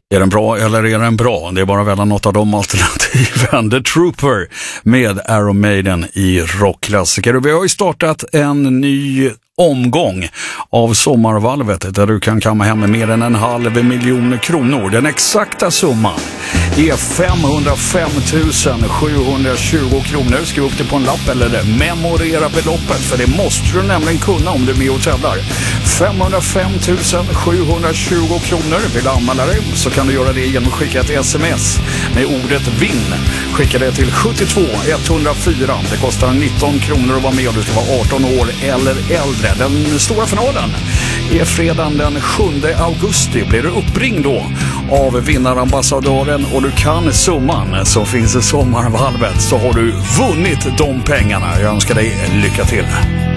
Är den bra eller är den bra? Det är bara att välja något av de alternativen. The Trooper med Iron Maiden i rockklassiker. Och vi har ju startat en ny omgång av Sommarvalvet där du kan kamma hem med mer än 500 000 kronor. Den exakta summan är 505 720 kronor. Skriv upp det på en lapp eller memorera beloppet, för det måste du nämligen kunna om du är med och tävlar. 505 720 kronor. Vill du anmäla dig så kan du göra det genom att skicka ett sms med ordet vinn. Skicka det till 72 104. Det kostar 19 kronor att vara med och du ska vara 18 år eller äldre. Den stora finalen är fredagen den 7 augusti. Blir du uppringd då av vinnarambassadören och du kan summan som finns i Sommarvalvet, så har du vunnit de pengarna. Jag önskar dig lycka till.